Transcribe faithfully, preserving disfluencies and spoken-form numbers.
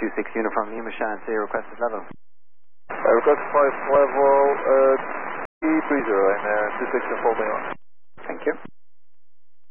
two six Uniform Lima Shanghai, say your requested level. I request flight level uh, T three zero and uh, two six and four million. Thank you.